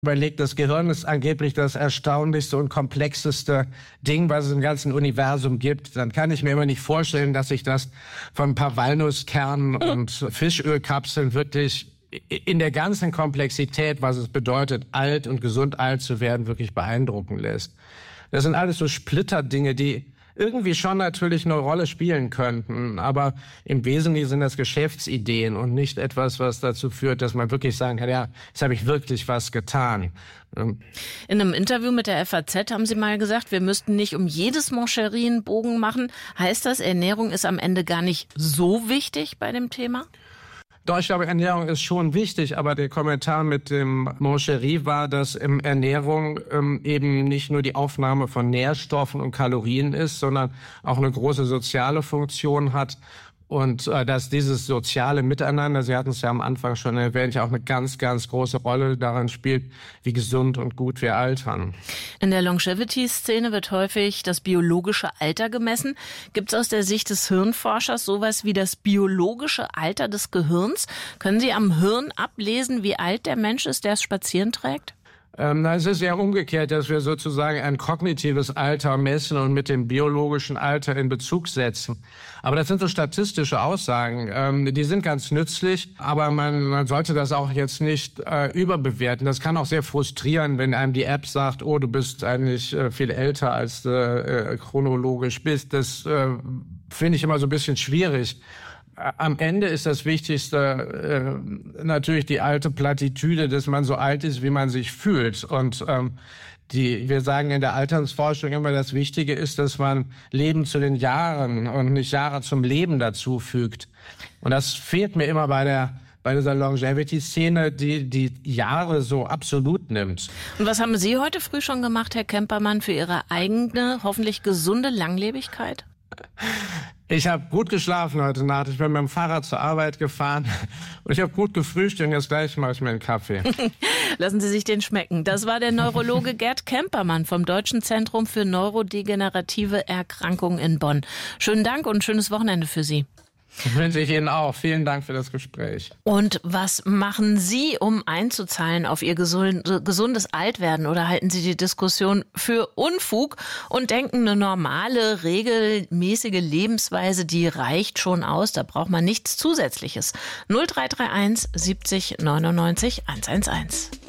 überlegt, das Gehirn ist angeblich das erstaunlichste und komplexeste Ding, was es im ganzen Universum gibt, dann kann ich mir immer nicht vorstellen, dass ich das von ein paar Walnusskernen und Fischölkapseln wirklich in der ganzen Komplexität, was es bedeutet, alt und gesund alt zu werden, wirklich beeindrucken lässt. Das sind alles so Splitterdinge, die irgendwie schon natürlich eine Rolle spielen könnten, aber im Wesentlichen sind das Geschäftsideen und nicht etwas, was dazu führt, dass man wirklich sagen kann, ja, jetzt habe ich wirklich was getan. In einem Interview mit der FAZ haben Sie mal gesagt, wir müssten nicht um jedes Moncherie einen Bogen machen. Heißt das, Ernährung ist am Ende gar nicht so wichtig bei dem Thema? Doch, ich glaube, Ernährung ist schon wichtig, aber der Kommentar mit dem Moncherie war, dass Ernährung eben nicht nur die Aufnahme von Nährstoffen und Kalorien ist, sondern auch eine große soziale Funktion hat. Und dass dieses soziale Miteinander, Sie hatten es ja am Anfang schon erwähnt, ja auch eine ganz, ganz große Rolle daran spielt, wie gesund und gut wir altern. In der Longevity-Szene wird häufig das biologische Alter gemessen. Gibt es aus der Sicht des Hirnforschers sowas wie das biologische Alter des Gehirns? Können Sie am Hirn ablesen, wie alt der Mensch ist, der es spazieren trägt? Es ist ja umgekehrt, dass wir sozusagen ein kognitives Alter messen und mit dem biologischen Alter in Bezug setzen. Aber das sind so statistische Aussagen. Die sind ganz nützlich, aber man sollte das auch jetzt nicht überbewerten. Das kann auch sehr frustrieren, wenn einem die App sagt, oh, du bist eigentlich viel älter, als du chronologisch bist. Das finde ich immer so ein bisschen schwierig. Am Ende ist das Wichtigste natürlich die alte Plattitüde, dass man so alt ist, wie man sich fühlt. Und wir sagen in der Altersforschung immer, das Wichtige ist, dass man Leben zu den Jahren und nicht Jahre zum Leben dazu fügt. Und das fehlt mir immer bei dieser Longevity-Szene, die Jahre so absolut nimmt. Und was haben Sie heute früh schon gemacht, Herr Kempermann, für Ihre eigene, hoffentlich gesunde Langlebigkeit? Ich habe gut geschlafen heute Nacht. Ich bin mit dem Fahrrad zur Arbeit gefahren und ich habe gut gefrühstückt und jetzt gleich mache ich mir einen Kaffee. Lassen Sie sich den schmecken. Das war der Neurologe Gerd Kempermann vom Deutschen Zentrum für neurodegenerative Erkrankungen in Bonn. Schönen Dank und schönes Wochenende für Sie. Wünsche ich Ihnen auch. Vielen Dank für das Gespräch. Und was machen Sie, um einzuzahlen auf Ihr gesundes Altwerden? Oder halten Sie die Diskussion für Unfug und denken, eine normale, regelmäßige Lebensweise, die reicht schon aus? Da braucht man nichts Zusätzliches. 0331 70 99 111.